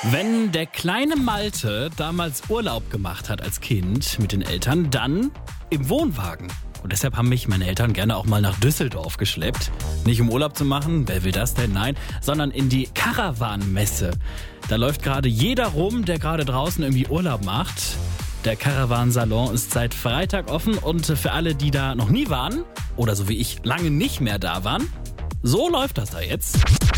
Wenn der kleine Malte damals Urlaub gemacht hat als Kind mit den Eltern, dann im Wohnwagen. Und deshalb haben mich meine Eltern gerne auch mal nach Düsseldorf geschleppt. Nicht um Urlaub zu machen, wer will das denn? Nein, sondern in die Caravan-Messe. Da läuft gerade jeder rum, der gerade draußen irgendwie Urlaub macht. Der Caravan-Salon ist seit Freitag offen und für alle, die da noch nie waren oder so wie ich lange nicht mehr da waren, so läuft das da jetzt.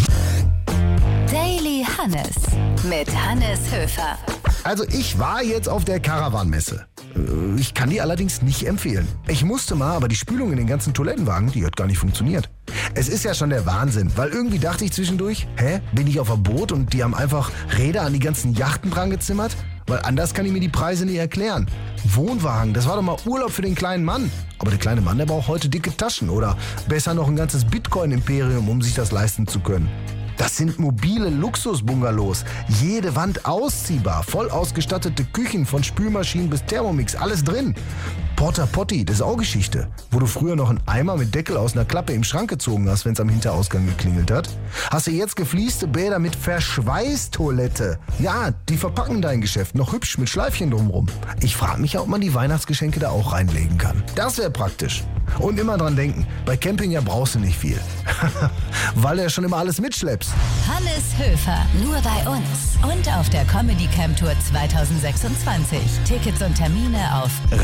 Daily Hannes mit Hannes Höfer. Also ich war jetzt auf der Caravan-Messe. Ich kann die allerdings nicht empfehlen. Ich musste mal, aber die Spülung in den ganzen Toilettenwagen, die hat gar nicht funktioniert. Es ist ja schon der Wahnsinn, weil irgendwie dachte ich zwischendurch, bin ich auf einem Boot und die haben einfach Räder an die ganzen Yachten dran gezimmert? Weil anders kann ich mir die Preise nicht erklären. Wohnwagen, das war doch mal Urlaub für den kleinen Mann. Aber der kleine Mann, der braucht heute dicke Taschen oder besser noch ein ganzes Bitcoin-Imperium, um sich das leisten zu können. Das sind mobile Luxusbungalows. Jede Wand ausziehbar, voll ausgestattete Küchen von Spülmaschinen bis Thermomix, alles drin. Porta Potty, das ist auch Geschichte. Wo du früher noch einen Eimer mit Deckel aus einer Klappe im Schrank gezogen hast, wenn es am Hinterausgang geklingelt hat. Hast du jetzt geflieste Bäder mit Verschweißtoilette. Ja, die verpacken dein Geschäft noch hübsch mit Schleifchen drumrum. Ich frage mich, ob man die Weihnachtsgeschenke da auch reinlegen kann. Das wäre praktisch. Und immer dran denken, bei Camping ja brauchst du nicht viel. Weil du ja schon immer alles mitschleppst. Hannes Höfer, nur bei uns und auf der Comedy Camp Tour 2026. Tickets und Termine auf